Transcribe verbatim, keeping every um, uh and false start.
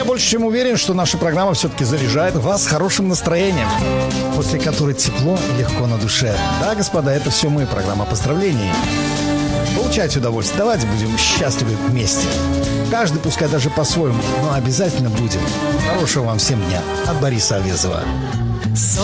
я больше чем уверен, что наша программа все-таки заряжает вас хорошим настроением, после которой тепло и легко на душе. Да, господа, это все мы, программа поздравлений. Получайте удовольствие, давайте будем счастливы вместе. Каждый, пускай даже по-своему, но обязательно будем. Хорошего вам всем дня от Бориса Авезова.